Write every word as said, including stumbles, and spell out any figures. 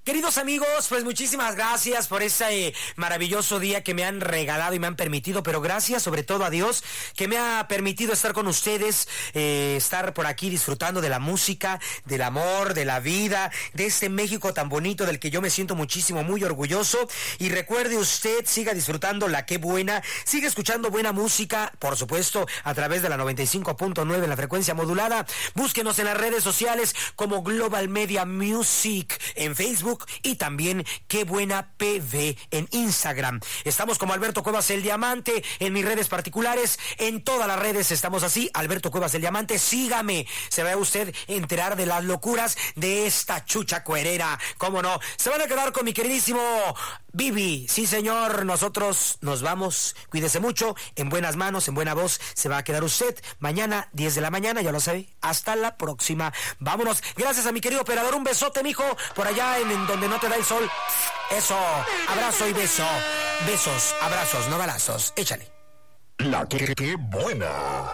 Queridos amigos, pues muchísimas gracias por ese eh, maravilloso día que me han regalado y me han permitido, pero gracias sobre todo a Dios que me ha permitido estar con ustedes, eh, estar por aquí disfrutando de la música, del amor, de la vida, de este México tan bonito del que yo me siento muchísimo, muy orgulloso. Y recuerde usted, siga disfrutando la Qué Buena, siga escuchando buena música, por supuesto, a través de la noventa y cinco punto nueve en la frecuencia modulada. Búsquenos en las redes sociales como Global Media Music en Facebook y también Qué Buena P V en Instagram. Estamos como Alberto Cuevas el Diamante en mis redes particulares, en todas las redes estamos así, Alberto Cuevas el Diamante. Sígame, se va a usted enterar de las locuras de esta chucha cuerera. ¿Cómo no? Se van a quedar con mi queridísimo Bibi. Sí, señor, nosotros nos vamos. Cuídese mucho, en buenas manos, en buena voz se va a quedar usted. Mañana, diez de la mañana, ya lo sabe. Hasta la próxima. Vámonos. Gracias a mi querido operador. Un besote, mijo, por allá en, en donde no te da el sol. Eso. Abrazo y beso. Besos, abrazos, no balazos. Échale. La que, que buena.